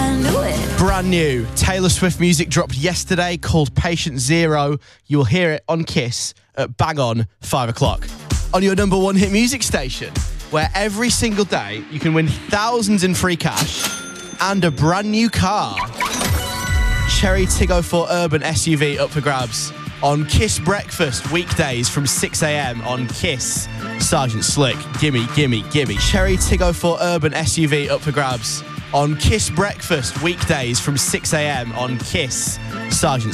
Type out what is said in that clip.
knew it. Brand new Taylor Swift music dropped yesterday called Patient Zero. You will hear it on Kiss at bang on 5 o'clock. On your number one hit music station, where every single day you can win thousands in free cash and a brand new car. Cherry Tiggo 4 Urban SUV up for grabs on Kiss Breakfast weekdays from 6 a.m. on Kiss. Sergeant Slick, gimme, gimme, gimme. Cherry Tiggo 4 Urban SUV up for grabs on Kiss Breakfast weekdays from 6 a.m. on Kiss. Sergeant